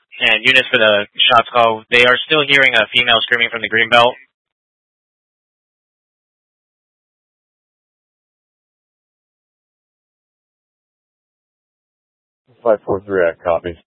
And units for the shots call, they are still hearing a female screaming from the Greenbelt. 543, I copy.